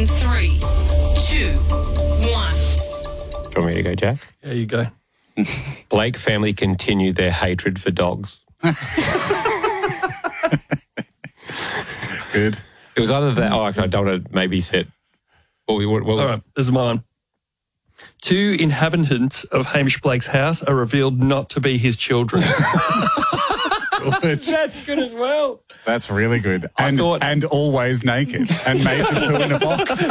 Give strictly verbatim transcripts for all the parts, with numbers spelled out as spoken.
in three, two, one. Do you want me to go, Jack? There you go. Blake family continued their hatred for dogs. Good. It was either that, oh, I don't want to maybe set. Well, we, well, All right, this is mine. Two inhabitants of Hamish Blake's house are revealed not to be his children. Good. That's good as well. That's really good. I And, thought- and always naked and made to poo in a box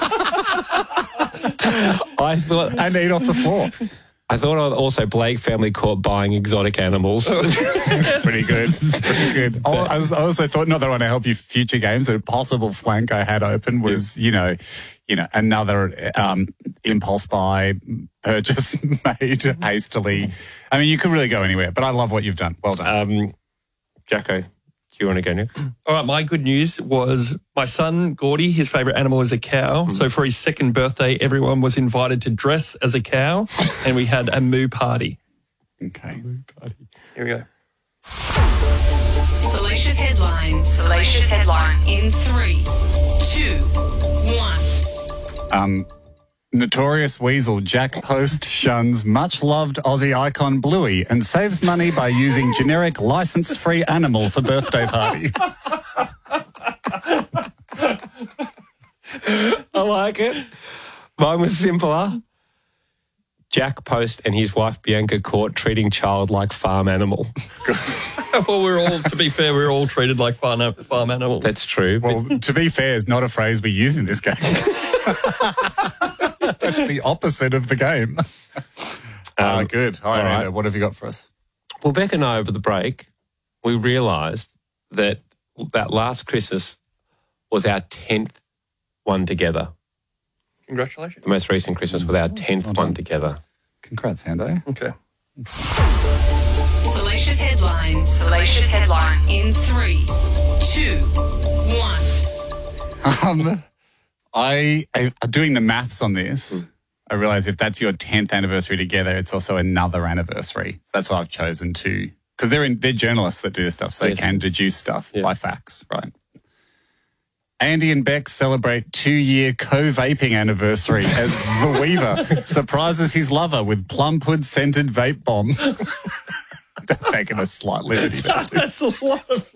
I thought and eat off the floor. I thought also Blake family caught buying exotic animals. Pretty good. Pretty good. I was- I also thought, not that I want to help you future games, a possible flank I had open was, you know, you know, another um, impulse buy purchase made hastily. I mean, you could really go anywhere, but I love what you've done. Well done. um, Jacko, do you want to go next? All right, my good news was my son, Gordy, his favourite animal is a cow. So for his second birthday, everyone was invited to dress as a cow and we had a moo party. Okay. Here we go. Salacious headline. Salacious headline in three, two, one. Um, notorious weasel Jack Post shuns much-loved Aussie icon Bluey and saves money by using generic license-free animal for birthday party. I like it. Mine was simpler. Jack Post and his wife Bianca caught treating child like farm animal. Well, we're all, to be fair, we're all treated like farm, farm animals. That's true. Well, to be fair, is not a phrase we use in this game. That's the opposite of the game. Ah, Um, good. All right, all right. Ando, what have you got for us? Well, Beck and I, over the break, we realised that that last Christmas was our tenth one together. Congratulations. The most recent Christmas was our tenth Well one done. together. Congrats, Ando. Okay. Salacious headline. Salacious headline in three, two, one. Um, I, I doing the maths on this, I realise if that's your tenth anniversary together, it's also another anniversary. So that's why I've chosen to, because they're in, they're journalists that do this stuff, so Yes. they can deduce stuff Yeah. by facts, right? Andy and Beck celebrate two-year co-vaping anniversary as the Weaver surprises his lover with Plumwood-scented vape bomb. They've taken a slight liberty there. That's a lot of...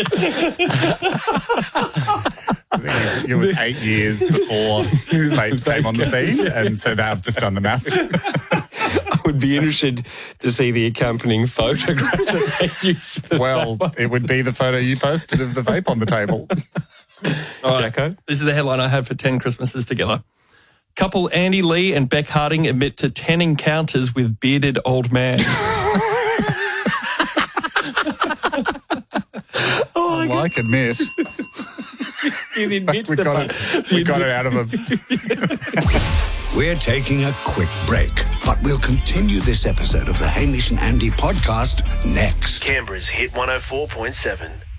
It was eight years before vapes came on the scene, and so now I've just done the maths. I would be interested to see the accompanying photograph that they used for Well, that one. it would be the photo you posted of the vape on the table. All right. Jacko? This is the headline I had for ten Christmases together. Couple Andy Lee and Beck Harding admit to ten encounters with bearded old man. Oh, I like admit. He admits We the got pho- it. We got it out of him. We're taking a quick break, but we'll continue this episode of the Hamish and Andy podcast next. Canberra's Hit one oh four point seven.